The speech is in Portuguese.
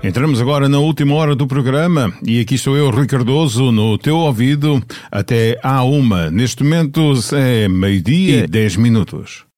Entramos agora na última hora do programa e aqui estou eu, Rui Cardoso, no teu ouvido até à 1. Neste momento é 12:10.